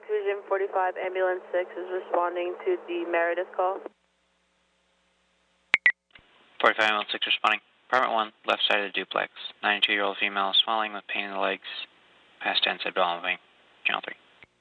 Division 45, Ambulance 6 is responding to the Meredith call. 45 Ambulance 6 responding. Apartment 1, left side of the duplex. 92-year-old female swelling with pain in the legs. Past 10 said bowel moving. Channel 3.